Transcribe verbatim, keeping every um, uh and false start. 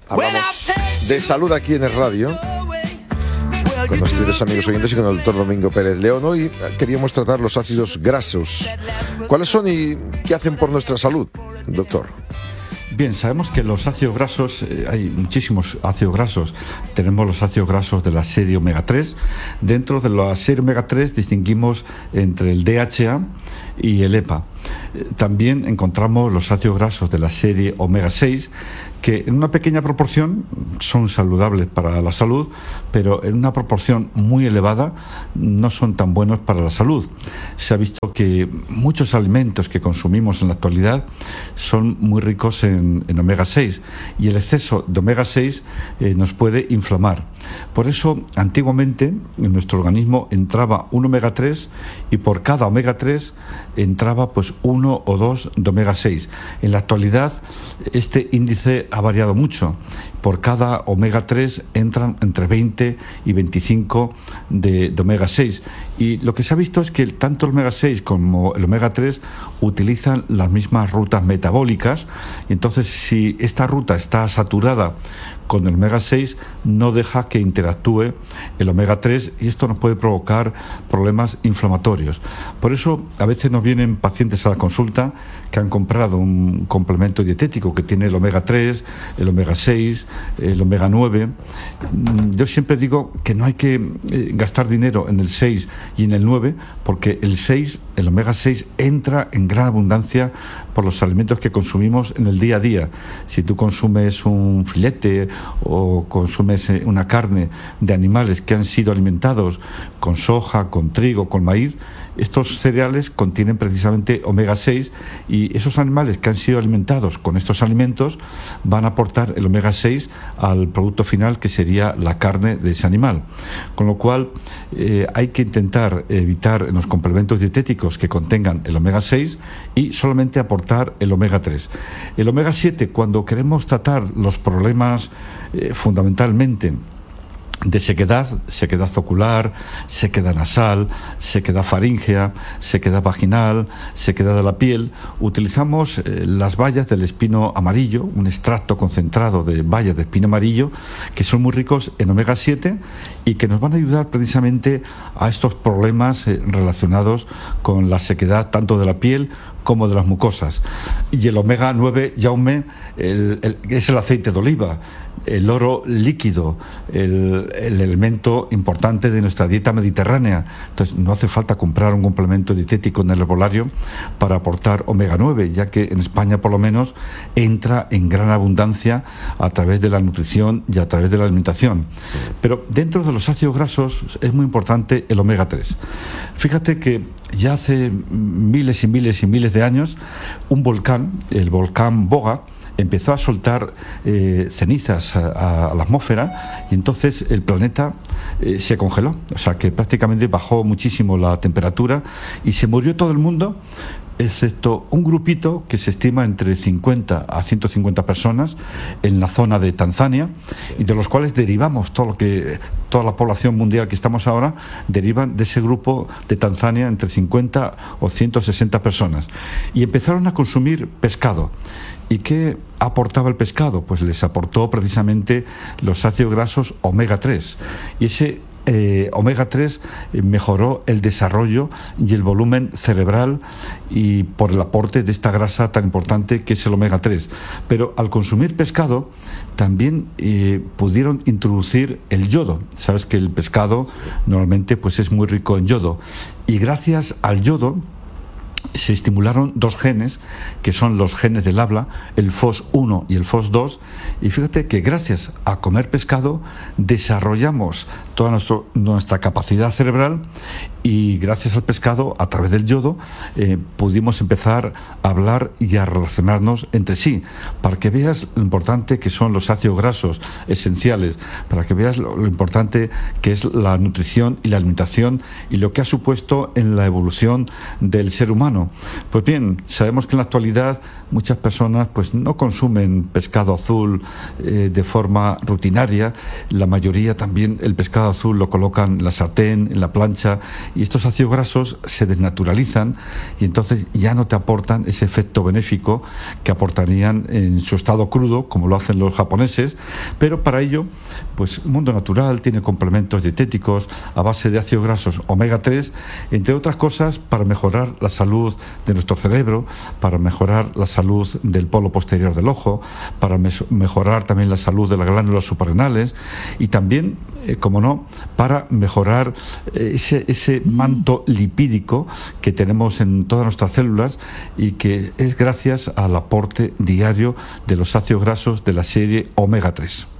Hablamos de salud aquí en el radio con nuestros queridos amigos oyentes y con el doctor Domingo Pérez León. Hoy queríamos tratar los ácidos grasos. ¿Cuáles son y qué hacen por nuestra salud, doctor? Bien, sabemos que los ácidos grasos, eh, hay muchísimos ácidos grasos. Tenemos los ácidos grasos de la serie omega tres. Dentro de la serie omega tres distinguimos entre el D H A y el E P A. Eh, también encontramos los ácidos grasos de la serie omega seis, que en una pequeña proporción son saludables para la salud, pero en una proporción muy elevada no son tan buenos para la salud. Se ha visto que muchos alimentos que consumimos en la actualidad son muy ricos en En, en omega seis, y el exceso de omega seis eh, nos puede inflamar. Por eso, antiguamente, en nuestro organismo entraba un omega tres y por cada omega tres entraba pues uno o dos de omega seis. En la actualidad, este índice ha variado mucho. Por cada omega tres entran entre veinte y veinticinco de, de omega seis. Y lo que se ha visto es que tanto el omega seis como el omega tres utilizan las mismas rutas metabólicas, y entonces si esta ruta está saturada con el omega seis, no deja que interactúe el omega tres, y esto nos puede provocar problemas inflamatorios. Por eso a veces nos vienen pacientes a la consulta que han comprado un complemento dietético que tiene el omega tres, el omega seis, el omega nueve. Yo siempre digo que no hay que gastar dinero en el seis y en el nueve, porque el seis, el omega seis, entra en gran abundancia por los alimentos que consumimos en el día a día. Si tú consumes un filete o consumes una carne de animales que han sido alimentados con soja, con trigo, con maíz, estos cereales contienen precisamente omega seis, y esos animales que han sido alimentados con estos alimentos van a aportar el omega seis al producto final, que sería la carne de ese animal. Con lo cual eh, hay que intentar evitar en los complementos dietéticos que contengan el omega seis y solamente aportar el omega tres. El omega siete, cuando queremos tratar los problemas eh, fundamentalmente de sequedad, sequedad ocular, sequedad nasal, sequedad faríngea, sequedad vaginal, sequedad de la piel, utilizamos eh, las bayas del espino amarillo, un extracto concentrado de bayas de espino amarillo, que son muy ricos en omega siete y que nos van a ayudar precisamente a estos problemas eh, relacionados con la sequedad tanto de la piel como de las mucosas. Y el omega nueve, Jaume, el, el, es el aceite de oliva, el oro líquido, el, el elemento importante de nuestra dieta mediterránea. Entonces no hace falta comprar un complemento dietético en el herbolario para aportar omega nueve, ya que en España por lo menos entra en gran abundancia a través de la nutrición y a través de la alimentación. Pero dentro de los ácidos grasos es muy importante el omega tres. Fíjate que ya hace miles y miles y miles de años, un volcán, el volcán Boga, empezó a soltar eh, cenizas a, a la atmósfera, y entonces el planeta eh, se congeló, o sea que prácticamente bajó muchísimo la temperatura y se murió todo el mundo, excepto un grupito que se estima entre cincuenta a ciento cincuenta personas en la zona de Tanzania, y de los cuales derivamos todo lo que toda la población mundial que estamos ahora derivan de ese grupo de Tanzania, entre cincuenta o ciento sesenta personas, y empezaron a consumir pescado. ¿Y qué aportaba el pescado? Pues les aportó precisamente los ácidos grasos omega tres, y ese Eh, omega tres mejoró el desarrollo y el volumen cerebral, y por el aporte de esta grasa tan importante que es el omega tres. Pero al consumir pescado también eh, pudieron introducir el yodo. Sabes que el pescado normalmente pues es muy rico en yodo, y gracias al yodo se estimularon dos genes que son los genes del habla, el F O S uno y el F O S dos, y fíjate que gracias a comer pescado desarrollamos toda nuestro, nuestra capacidad cerebral, y gracias al pescado, a través del yodo, eh, pudimos empezar a hablar y a relacionarnos entre sí, para que veas lo importante que son los ácidos grasos esenciales, para que veas lo, lo importante que es la nutrición y la alimentación y lo que ha supuesto en la evolución del ser humano. Pues bien, sabemos que en la actualidad muchas personas pues no consumen pescado azul eh, de forma rutinaria. La mayoría también el pescado azul lo colocan en la sartén, en la plancha, y estos ácidos grasos se desnaturalizan y entonces ya no te aportan ese efecto benéfico que aportarían en su estado crudo, como lo hacen los japoneses, pero para ello, pues Mundo Natural tiene complementos dietéticos a base de ácidos grasos omega tres, entre otras cosas para mejorar la salud de nuestro cerebro, para mejorar la salud del polo posterior del ojo, para mes- mejorar también la salud de las glándulas suprarrenales y también, eh, como no, para mejorar eh, ese, ese manto lipídico que tenemos en todas nuestras células y que es gracias al aporte diario de los ácidos grasos de la serie omega tres.